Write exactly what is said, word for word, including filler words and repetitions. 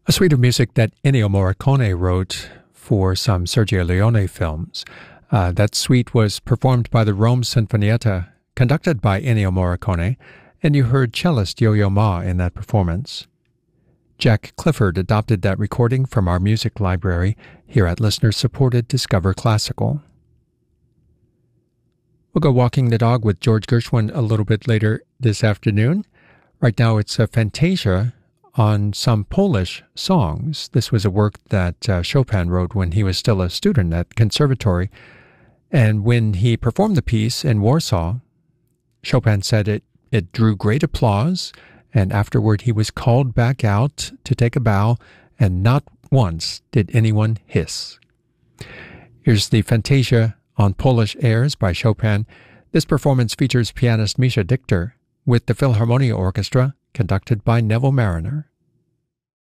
A suite of music that Ennio Morricone wrote for some Sergio Leone films. Uh, that suite was performed by the Rome Sinfonietta, conducted by Ennio Morricone, and you heard cellist Yo-Yo Ma in that performance. Jack Clifford adopted that recording from our music library here at listener-supported Discover Classical. We'll go walking the dog with George Gershwin a little bit later this afternoon. Right now it's a Fantasia on some Polish songs. This was a work that uh, Chopin wrote when he was still a student at conservatory. And when he performed the piece in Warsaw, Chopin said it, it drew great applause, and afterward he was called back out to take a bow, and not once did anyone hiss. Here's the Fantasia on Polish airs by Chopin. This performance features pianist Misha Dichter with the Philharmonia Orchestra, conducted by Neville Marriner.